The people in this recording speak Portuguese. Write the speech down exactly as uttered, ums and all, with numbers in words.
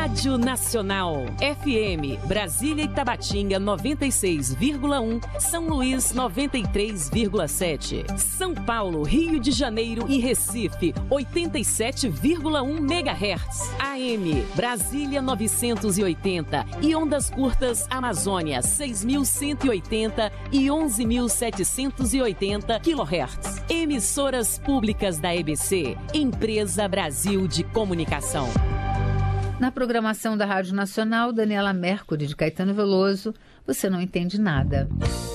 Rádio Nacional. F M, Brasília e Tabatinga noventa e seis vírgula um, São Luís noventa e três vírgula sete, São Paulo, Rio de Janeiro e Recife oitenta e sete vírgula um megahertz. A M, Brasília novecentos e oitenta e ondas curtas Amazônia seis mil cento e oitenta e onze mil setecentos e oitenta quilohertz. Emissoras públicas da E B C, Empresa Brasil de Comunicação. Na programação da Rádio Nacional, Daniela Mercury, de Caetano Veloso, Você Não Entende Nada.